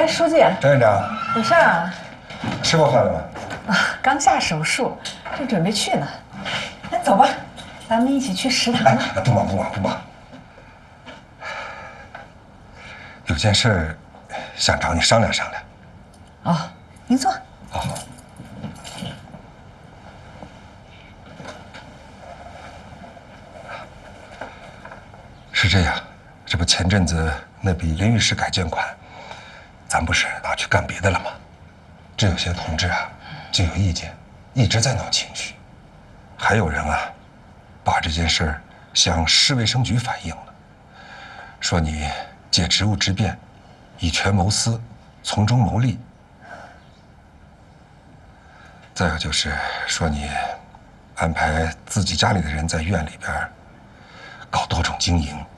哎，书记， 张院长， 有事儿啊？ 吃过饭了吗？ 啊，刚下手术，正准备去呢。那走吧，咱们一起去食堂吧。 哎，不忙不忙不忙，有件事想找你商量商量。 哦，您坐。 哦。是这样，这不前阵子那笔淋浴室改建款，咱不是拿去干别的了吗？这有些同志啊，就有意见，一直在闹情绪。还有人啊，把这件事向市卫生局反映了，说你借职务之便，以权谋私，从中牟利。再有就是说你安排自己家里的人在院里边搞多种经营。